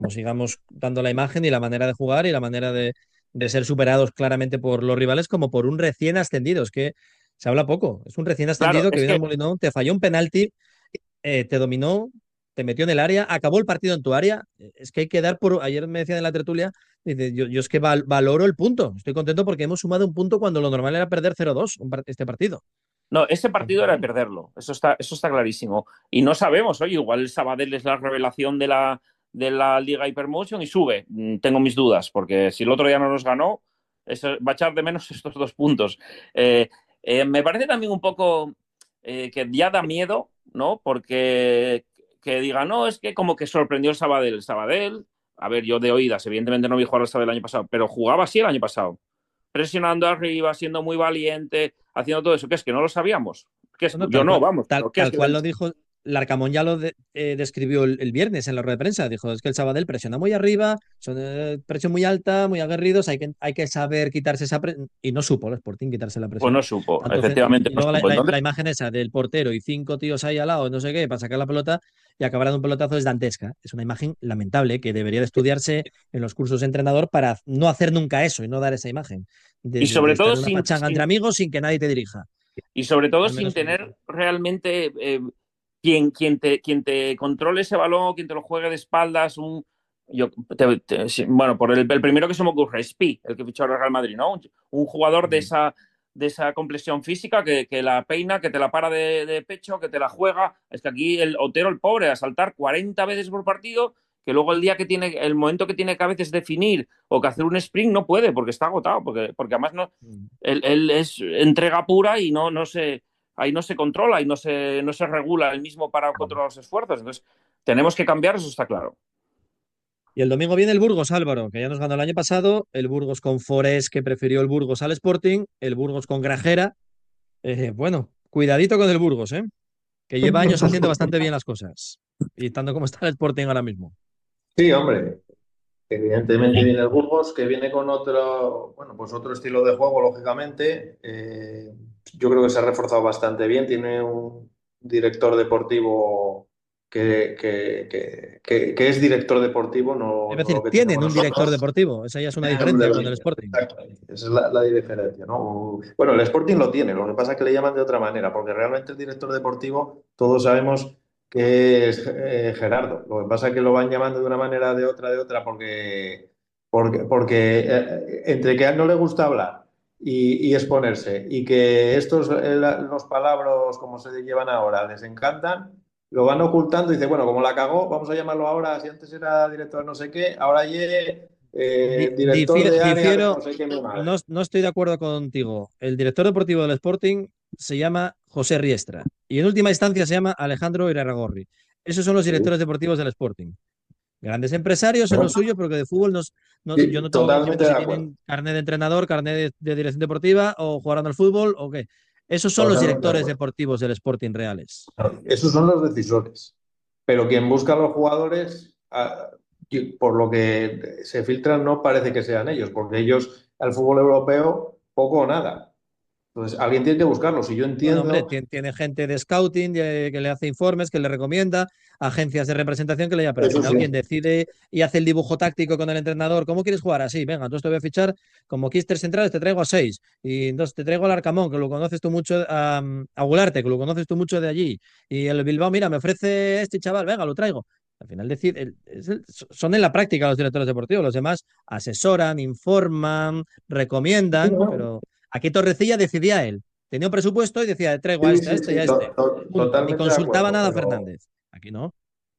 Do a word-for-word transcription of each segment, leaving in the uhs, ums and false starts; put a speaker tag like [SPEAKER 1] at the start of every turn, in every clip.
[SPEAKER 1] como sigamos dando la imagen y la manera de jugar y la manera de, de ser superados claramente por los rivales como por un recién ascendido. Es que se habla poco. Es un recién
[SPEAKER 2] Claro,
[SPEAKER 1] ascendido que
[SPEAKER 2] es
[SPEAKER 1] viene al
[SPEAKER 2] que
[SPEAKER 1] Molinón, te falló un penalti, eh, te dominó, te metió en el área, acabó el partido en tu área. Es que hay que dar por. Ayer me decían en la tertulia, dice, yo, yo es que val, valoro el punto. Estoy contento porque hemos sumado un punto cuando lo normal era perder cero dos este partido.
[SPEAKER 2] no, ese
[SPEAKER 1] Entonces,
[SPEAKER 2] partido era de
[SPEAKER 1] bueno,
[SPEAKER 2] perderlo, eso está, eso está clarísimo. Y no sabemos, oye, igual el Sabadell es la revelación de la, de la Liga Hypermotion y sube. Mm, Tengo mis dudas, porque si el otro día no nos ganó, eso, va a echar de menos estos dos puntos. Eh, eh, me parece también un poco eh, que ya da miedo, ¿no? Porque que diga, no, es que como que sorprendió el Sabadell. El Sabadell, a ver, yo de oídas, evidentemente no vi jugar al Sabadell el año pasado, pero jugaba así el año pasado, presionando arriba, siendo muy valiente, haciendo todo eso. ¿Qué es que no lo sabíamos? ¿Qué es?
[SPEAKER 1] no,
[SPEAKER 2] Yo
[SPEAKER 1] tal
[SPEAKER 2] no,
[SPEAKER 1] cual,
[SPEAKER 2] vamos,
[SPEAKER 1] tal,
[SPEAKER 2] pero ¿qué es
[SPEAKER 1] tal
[SPEAKER 2] que
[SPEAKER 1] cual lo dijo Larcamón, ya lo de- eh, describió el, el viernes en la rueda de prensa. Dijo, es que el Sabadell presiona muy arriba, son eh, presión muy alta, muy aguerridos, hay que, hay que saber quitarse esa presión. Y no supo el Sporting quitarse la
[SPEAKER 2] pues
[SPEAKER 1] presión.
[SPEAKER 2] no supo,
[SPEAKER 1] Tanto,
[SPEAKER 2] efectivamente
[SPEAKER 1] y
[SPEAKER 2] no
[SPEAKER 1] luego la,
[SPEAKER 2] supo.
[SPEAKER 1] la-
[SPEAKER 2] Entonces,
[SPEAKER 1] la imagen esa del portero y cinco tíos ahí al lado, no sé qué, para sacar la pelota y acabar dando un pelotazo es dantesca. Es una imagen lamentable que debería de estudiarse en los cursos de entrenador para no hacer nunca eso y no dar esa imagen de,
[SPEAKER 2] y
[SPEAKER 1] de- de
[SPEAKER 2] sobre
[SPEAKER 1] estar
[SPEAKER 2] todo
[SPEAKER 1] en una
[SPEAKER 2] sin,
[SPEAKER 1] pachanga entre
[SPEAKER 2] sin
[SPEAKER 1] amigos sin que nadie te dirija.
[SPEAKER 2] y sobre todo
[SPEAKER 1] Al
[SPEAKER 2] sin
[SPEAKER 1] menos
[SPEAKER 2] tener realmente eh, quien, quien, te, quien te controle ese balón, quien te lo juegue de espaldas, un, yo, te, te, sí, bueno, por el, el, primero que se me ocurre, Spi, el que fichó al Real Madrid, ¿no? Un, un jugador de esa, de esa complexión física que, que, la peina, que te la para de, de, pecho, que te la juega. Es que aquí el Otero, el pobre, a saltar cuarenta veces por partido, que luego el día que tiene, el momento que tiene que a veces definir o que hacer un sprint no puede porque está agotado, porque, porque además no, él, él es entrega pura y no, no se, ahí no se controla y no se, no se regula el mismo para controlar los esfuerzos. Entonces, tenemos que cambiar, eso está claro.
[SPEAKER 1] Y el domingo viene el Burgos, Álvaro, que ya nos ganó el año pasado, el Burgos con Forés, que prefirió el Burgos al Sporting, el Burgos con Grajera. Eh, bueno, cuidadito con el Burgos, ¿eh? Que lleva años haciendo bastante bien las cosas. Y tanto como está el Sporting ahora mismo.
[SPEAKER 3] Sí, hombre, evidentemente viene el Burgos, que viene con otro, bueno, pues otro estilo de juego, lógicamente. Eh, yo creo que se ha reforzado bastante bien. Tiene un director deportivo que, que, que, que- que es director deportivo, no,
[SPEAKER 1] Es
[SPEAKER 3] no lo
[SPEAKER 1] decir,
[SPEAKER 3] que tenemos
[SPEAKER 1] tienen un director
[SPEAKER 3] nosotros.
[SPEAKER 1] deportivo. Esa ya es una
[SPEAKER 3] Tiene el nombre
[SPEAKER 1] diferencia
[SPEAKER 3] de
[SPEAKER 1] con el
[SPEAKER 3] dominio.
[SPEAKER 1] Sporting.
[SPEAKER 3] Exactamente. Esa es la, la diferencia, ¿no? Bueno, el Sporting lo tiene, lo que pasa es que le llaman de otra manera, porque realmente el director deportivo, todos sabemos que es eh, Gerardo. Lo que pasa es que lo van llamando de una manera, de otra, de otra, porque, porque, porque eh, entre que a él no le gusta hablar y, y exponerse, y que estos, eh, la- los palabras como se llevan ahora, les encantan. Lo van ocultando y dice, bueno, como la cagó, vamos a llamarlo ahora, si antes era director no sé qué, ahora ye
[SPEAKER 1] Di-
[SPEAKER 3] eh, director
[SPEAKER 1] difiero,
[SPEAKER 3] de área de no
[SPEAKER 1] difiero,
[SPEAKER 3] sé qué mi madre.
[SPEAKER 1] no, no estoy de acuerdo contigo. El director deportivo del Sporting se llama José Riestra y en última instancia se llama Alejandro Irarragorri. Esos son los
[SPEAKER 3] Sí.
[SPEAKER 1] directores deportivos del Sporting. Grandes empresarios en lo
[SPEAKER 3] Bueno,
[SPEAKER 1] suyo, porque de fútbol nos, no, yo
[SPEAKER 3] sí,
[SPEAKER 1] no tengo
[SPEAKER 3] totalmente
[SPEAKER 1] conocimiento
[SPEAKER 3] de
[SPEAKER 1] si
[SPEAKER 3] acuerdo.
[SPEAKER 1] tienen carnet de entrenador, carnet de, de dirección deportiva o jugaron al fútbol o qué. Esos son los
[SPEAKER 3] Totalmente de
[SPEAKER 1] directores
[SPEAKER 3] acuerdo.
[SPEAKER 1] deportivos del Sporting reales.
[SPEAKER 3] Esos son los decisores. Pero quien busca a los jugadores, ah, y por lo que se filtran, no parece que sean ellos, porque ellos al fútbol europeo poco o nada. Entonces, alguien tiene que buscarlos. Y yo
[SPEAKER 1] Bueno, hombre,
[SPEAKER 3] entiendo,
[SPEAKER 1] tiene, tiene gente de scouting de- que le hace informes, que le recomienda, agencias de representación que le llama, pero al
[SPEAKER 3] eso
[SPEAKER 1] final
[SPEAKER 3] sí,
[SPEAKER 1] quien decide y hace el dibujo táctico con el entrenador, ¿cómo quieres jugar? Así, venga, entonces te voy a fichar como Kister centrales, te traigo a seis, y entonces te traigo al Arcamón, que lo conoces tú mucho, a, a Gularte, que lo conoces tú mucho de allí, y el Bilbao, mira, me ofrece este chaval, venga, lo traigo. Al final decide, el- es el- son en la práctica los directores deportivos, los demás asesoran, informan,
[SPEAKER 3] sí,
[SPEAKER 1] recomiendan,
[SPEAKER 3] ¿no?
[SPEAKER 1] pero aquí Torrecilla decidía él. Tenía un presupuesto y decía, traigo a
[SPEAKER 3] Sí,
[SPEAKER 1] este, a
[SPEAKER 3] sí,
[SPEAKER 1] este y
[SPEAKER 3] sí,
[SPEAKER 1] a
[SPEAKER 3] to-
[SPEAKER 1] este.
[SPEAKER 3] to-
[SPEAKER 1] Punto. Ni
[SPEAKER 3] totalmente de
[SPEAKER 1] consultaba
[SPEAKER 3] acuerdo.
[SPEAKER 1] nada a
[SPEAKER 3] Pero
[SPEAKER 1] Fernández. Aquí no.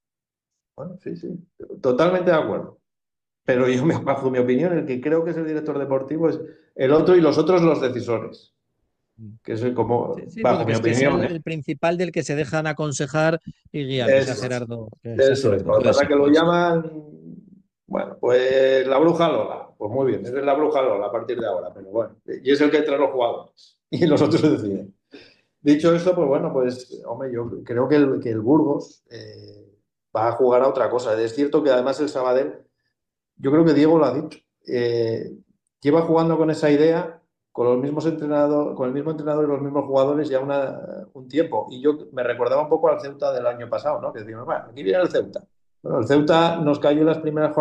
[SPEAKER 3] bueno, sí, sí, totalmente de acuerdo. Pero yo, me- bajo mi opinión, el que creo que es el director deportivo es el otro y los otros los decisores. Que es
[SPEAKER 1] Sí,
[SPEAKER 3] como,
[SPEAKER 1] sí,
[SPEAKER 3] bajo
[SPEAKER 1] bueno, que
[SPEAKER 3] mi
[SPEAKER 1] es que es
[SPEAKER 3] opinión,
[SPEAKER 1] el,
[SPEAKER 3] ¿eh?
[SPEAKER 1] el principal del que se dejan aconsejar y guiar, que sea
[SPEAKER 3] Eso es.
[SPEAKER 1] Gerardo. Que sea
[SPEAKER 3] Eso es.
[SPEAKER 1] Gerardo.
[SPEAKER 3] Lo que
[SPEAKER 1] Puede
[SPEAKER 3] pasa es
[SPEAKER 1] ser,
[SPEAKER 3] que lo
[SPEAKER 1] puede ser.
[SPEAKER 3] llaman, bueno, pues la bruja Lola. Pues muy bien, esa es la bruja Lola a partir de ahora, pero bueno. Y es el que trae los jugadores. Y los otros deciden. Dicho esto, pues bueno, pues hombre, yo creo que el, que el Burgos eh, va a jugar a otra cosa. Es cierto que además el Sabadell, yo creo que Diego lo ha dicho, eh, lleva jugando con esa idea, con los mismos entrenadores, con el mismo entrenador y los mismos jugadores ya una, un tiempo. Y yo me recordaba un poco al Ceuta del año pasado, ¿no? Que decíamos, bueno, aquí viene el Ceuta. Bueno, el Ceuta nos cayó en las primeras